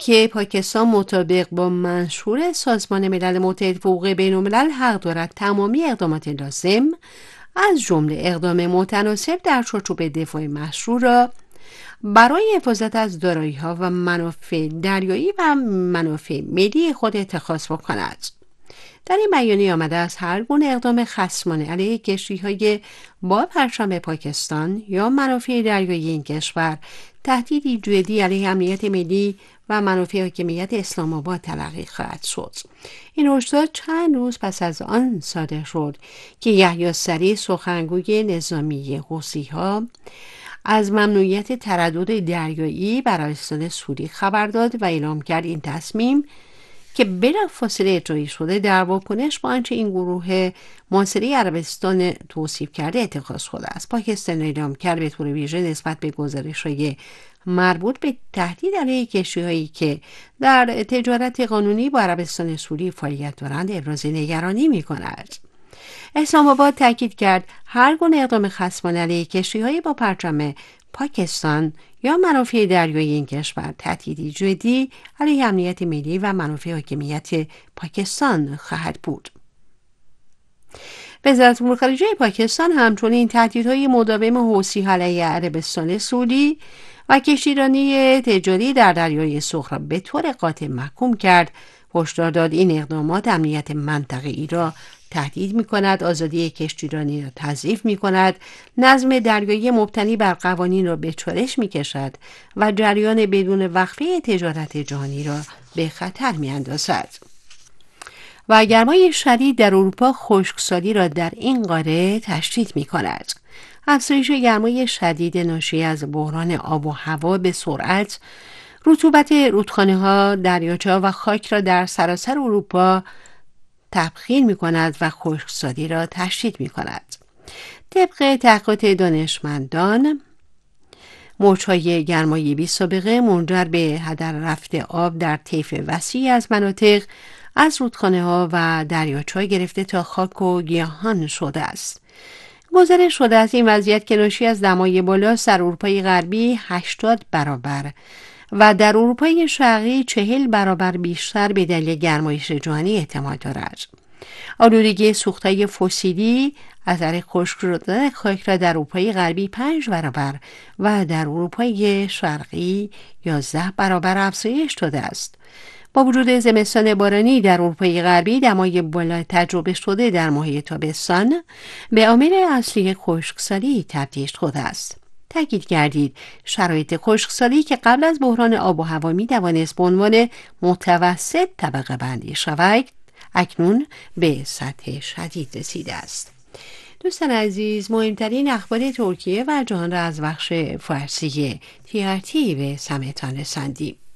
که پاکستان مطابق با منشور سازمان ملل متحد حقوق بین‌الملل حق دارد تمامی اقدامات لازم از جمله اقدام متناسب در چارچوب دفاع مشروع را برای حفاظت از دارایی‌ها و منافع دریایی و منافع ملی خود اتخاذ بکند. در این بیانیه آمده است هر گونه اقدام خصمانه علیه کشتی‌های با پرچم پاکستان یا منافع دریایی این کشور تهدیدی جدی علیه امنیت ملی و منافع حاکمیت اسلام آباد تلقی خواهد شد. این هشدار چند روز پس از آن صادر شد که یحیی سریع سخنگوی نظامی حوثی‌ها از ممنوعیت تردد دریایی بر عربستان سعودی خبر داد و اعلام کرد این تصمیم که بلافاصله اجرایی شده در واکنش با آنچه این گروه محاصره عربستان توصیف کرده اتخاذ شده است. پاکستان اعلام کرد به طور ویژه نسبت به گزارش‌های مربوط به تهدید علیه کشتی‌هایی که در تجارت قانونی با عربستان سعودی فعالیت دارند ابراز نگرانی می‌کند. اسلام آباد تاکید کرد هر گونه اقدام خصمانه علیه کشتی‌های با پرچم پاکستان یا منافع دریایی این کشور تهدیدی جدی علیه امنیت ملی و منافع حاکمیت پاکستان خواهد بود. وزارت امور خارجه پاکستان همچنین تهدیدهای مداوم حوثی‌ها علیه عربستان سعودی و کشتیرانی تجاری در دریای سرخ را به طور قاطع محکوم کرد. هشدار داد این اقدامات امنیت منطقه‌ای را تهدید می‌کند، آزادی کشتیرانی را تضعیف می‌کند، نظم دریایی مبتنی بر قوانین را به چالش می‌کشد و جریان بدون وقفه تجارت جهانی را به خطر می‌اندازد. و گرمای شدید در اروپا خشکسالی را در این قاره تشدید می‌کند. افزایش گرمای شدید ناشی از بحران آب و هوا به سرعت رطوبت رودخانه‌ها، دریاچه‌ها و خاک را در سراسر اروپا تبخیر می‌کند و خشکسالی را تشدید می‌کند. طبق تحقیقات دانشمندان، موج‌های گرمای بی‌سابقه منجر به هدر رفت آب در طیف وسیعی از مناطق از رودخانه‌ها و دریاچه‌ها گرفته تا خاک و گیاهان شده است. گزارش شده از این وضعیت که ناشی از دمای بالا در اروپای غربی 80 برابر و در اروپای شرقی 40 برابر بیشتر به دلیل گرمایش جهانی احتمال دارد. آلودگی سوختهای فسیلی اثر خشک شدن خاک را در اروپای غربی 5 برابر و در اروپای شرقی 11 برابر افزایش داده است. با وجود زمستان بارانی در اروپای غربی، دمای بالا تجربه شده در ماه تابستان به عامل اصلی خشکسالی تبدیل شده است. تأکید کردید شرایط خشکسالی که قبل از بحران آب و هوا می توانست به عنوان متوسط طبقه بندی شود، اکنون به سطح شدید رسیده است. دوستان عزیز، مهمترین اخبار ترکیه و جهان را از بخش فارسی TRT به سمعتان رساندیم.